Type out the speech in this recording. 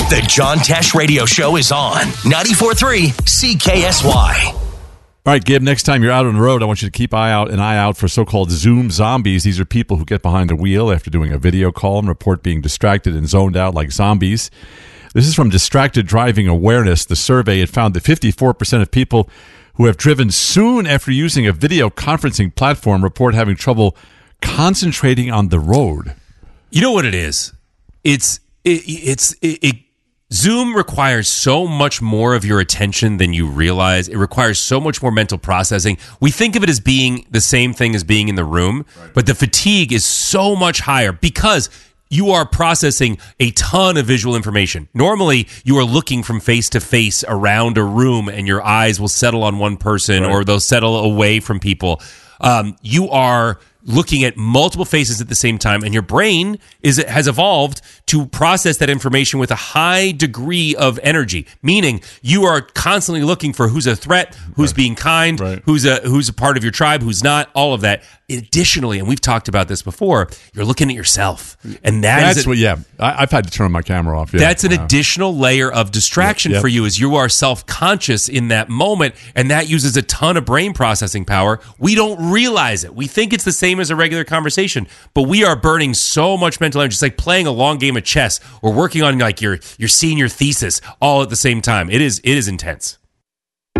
The John Tesh Radio Show is on 94.3 CKSY. All right, Gib, next time you're out on the road, I want you to keep an eye out for so-called Zoom zombies. These are people who get behind the wheel after doing a video call and report being distracted and zoned out like zombies. This is from Distracted Driving Awareness. The survey had found that 54% of people who have driven soon after using a video conferencing platform report having trouble concentrating on the road. You know what it is? Zoom requires so much more of your attention than you realize. It requires so much more mental processing. We think of it as being the same thing as being in the room, but the fatigue is so much higher because you are processing a ton of visual information. Normally, you are looking from face to face around a room and your eyes will settle on one person or they'll settle away from people. You are looking at multiple faces at the same time, and your brain has evolved to process that information with a high degree of energy, meaning you are constantly looking for who's a threat, who's being kind, who's a part of your tribe, who's not, all of that. Additionally, and we've talked about this before, you're looking at yourself. And I've had to turn my camera off. Yeah. That's an additional layer of distraction for you, as you are self-conscious in that moment, and that uses a ton of brain processing power. We don't realize it. We think it's the same as a regular conversation, but we are burning so much mental energy. It's like playing a long game of chess or working on like your senior thesis all at the same time. It is intense.